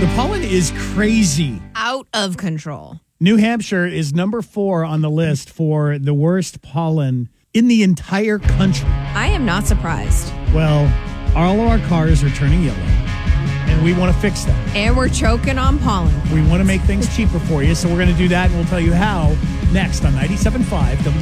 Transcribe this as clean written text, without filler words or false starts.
The pollen is crazy. Out of control. New Hampshire is number 4 on the list for the worst pollen in the entire country. I am not surprised. Well, all of our cars are turning yellow, and we want to fix that. And we're choking on pollen. We want to make things cheaper for you, so we're going to do that, and we'll tell you how next on 97.5 WIP.